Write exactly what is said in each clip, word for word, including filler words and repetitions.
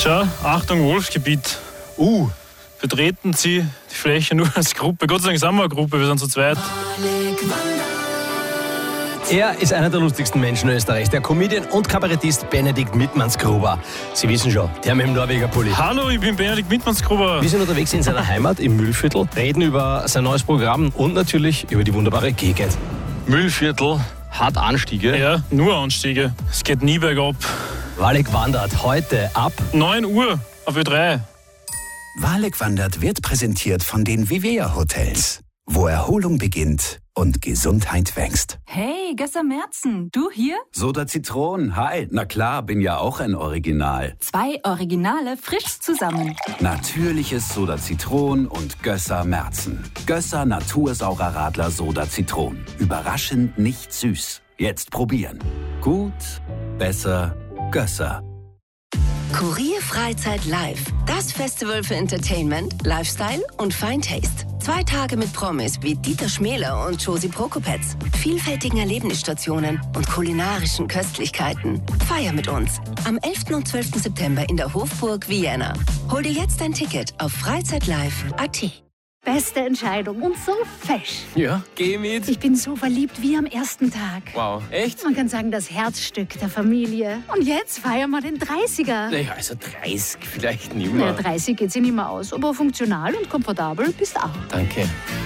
Schau, Achtung, Wolfsgebiet. Uh, betreten Sie die Fläche nur als Gruppe. Gott sei Dank sind wir eine Gruppe, wir sind zu zweit. Er ist einer der lustigsten Menschen Österreichs, der Comedian und Kabarettist Benedikt Mittmannsgruber. Sie wissen schon, der mit dem Norweger Pulli. Hallo, ich bin Benedikt Mittmannsgruber. Wir sind unterwegs in seiner Heimat im Mühlviertel, reden über sein neues Programm und natürlich über die wunderbare Gegend. Mühlviertel hat Anstiege. Ja, nur Anstiege. Es geht nie bergab. Walek wandert heute ab neun Uhr auf Ö drei. Walek wandert wird präsentiert von den Vivea Hotels, wo Erholung beginnt und Gesundheit wächst. Hey, Gösser Merzen, du hier? Soda Zitron, hi. Na klar, bin ja auch ein Original. Zwei Originale frisch zusammen. Natürliches Soda Zitron und Gösser Merzen. Gösser Natursaurer Radler Soda Zitron. Überraschend nicht süß. Jetzt probieren. Gut, besser, Gösser. Kurier Freizeit Live. Das Festival für Entertainment, Lifestyle und Fine Taste. Zwei Tage mit Promis wie Dieter Schmäler und Josie Prokopetz. Vielfältigen Erlebnisstationen und kulinarischen Köstlichkeiten. Feier mit uns. Am elften und zwölften September in der Hofburg Vienna. Hol dir jetzt dein Ticket auf freizeitlive punkt a t. Beste Entscheidung und so fesch. Ja, geh mit. Ich bin so verliebt wie am ersten Tag. Wow, echt? Man kann sagen, das Herzstück der Familie. Und jetzt feiern wir den dreißiger. Naja, also dreißig vielleicht nicht Naja, mehr. dreißig geht sich nicht mehr aus, aber funktional und komfortabel bist auch. Danke.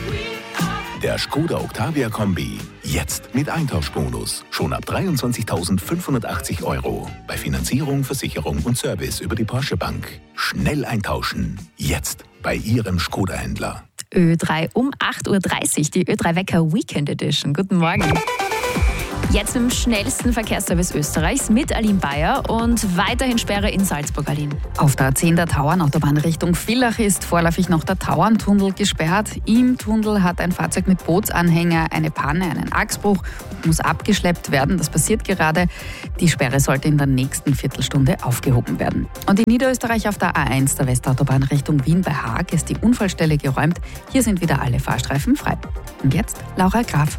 Der Skoda Octavia Kombi. Jetzt mit Eintauschbonus. Schon ab dreiundzwanzigtausendfünfhundertachtzig Euro. Bei Finanzierung, Versicherung und Service über die Porsche Bank. Schnell eintauschen. Jetzt bei Ihrem Skoda-Händler. Ö drei um acht Uhr dreißig, die Ö drei Wecker Weekend Edition. Guten Morgen. Jetzt mit dem schnellsten Verkehrsservice Österreichs mit Aline Bayer und weiterhin Sperre in Salzburg, Aline. Auf der A zehn der Tauernautobahn Richtung Villach ist vorläufig noch der Tauerntunnel gesperrt. Im Tunnel hat ein Fahrzeug mit Bootsanhänger eine Panne, einen Achsbruch und muss abgeschleppt werden. Das passiert gerade. Die Sperre sollte in der nächsten Viertelstunde aufgehoben werden. Und in Niederösterreich auf der A eins der Westautobahn Richtung Wien bei Haag ist die Unfallstelle geräumt. Hier sind wieder alle Fahrstreifen frei. Und jetzt Laura Graf.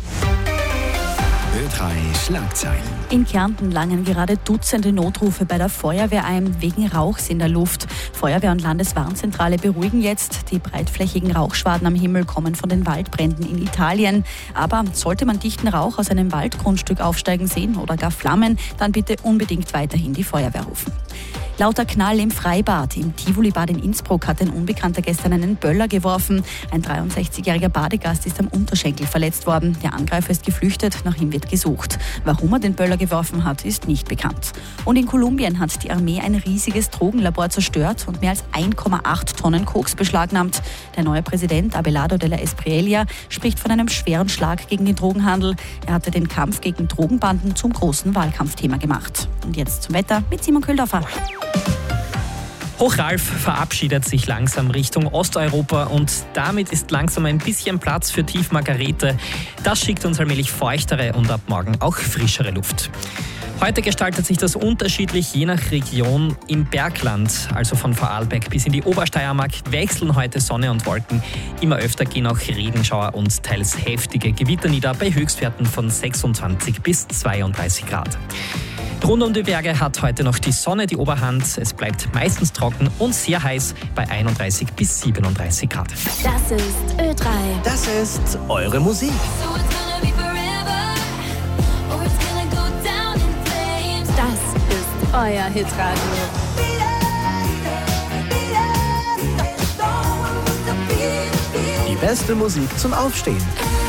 Ö drei Schlagzeilen. In Kärnten langen gerade Dutzende Notrufe bei der Feuerwehr ein, wegen Rauchs in der Luft. Feuerwehr und Landeswarnzentrale beruhigen jetzt. Die breitflächigen Rauchschwaden am Himmel kommen von den Waldbränden in Italien. Aber sollte man dichten Rauch aus einem Waldgrundstück aufsteigen sehen oder gar Flammen, dann bitte unbedingt weiterhin die Feuerwehr rufen. Lauter Knall im Freibad. Im Tivoli-Bad in Innsbruck hat ein Unbekannter gestern einen Böller geworfen. Ein dreiundsechzigjähriger Badegast ist am Unterschenkel verletzt worden. Der Angreifer ist geflüchtet, nach ihm wird gesucht. Warum er den Böller geworfen hat, ist nicht bekannt. Und in Kolumbien hat die Armee ein riesiges Drogenlabor zerstört und mehr als eins Komma acht Tonnen Koks beschlagnahmt. Der neue Präsident Abelardo de la Espriella spricht von einem schweren Schlag gegen den Drogenhandel. Er hatte den Kampf gegen Drogenbanden zum großen Wahlkampfthema gemacht. Und jetzt zum Wetter mit Simon Köhldorfer. Hochralf verabschiedet sich langsam Richtung Osteuropa und damit ist langsam ein bisschen Platz für Tief Margarete. Das schickt uns allmählich feuchtere und ab morgen auch frischere Luft. Heute gestaltet sich das unterschiedlich je nach Region. Im Bergland, also von Vorarlberg bis in die Obersteiermark, wechseln heute Sonne und Wolken. Immer öfter gehen auch Regenschauer und teils heftige Gewitter nieder bei Höchstwerten von sechsundzwanzig bis zweiunddreißig Grad. Rund um die Berge hat heute noch die Sonne die Oberhand. Es bleibt meistens trocken und sehr heiß bei einunddreißig bis siebenunddreißig Grad. Das ist Ö drei. Das ist eure Musik. Das ist euer Hitradio. Die beste Musik zum Aufstehen.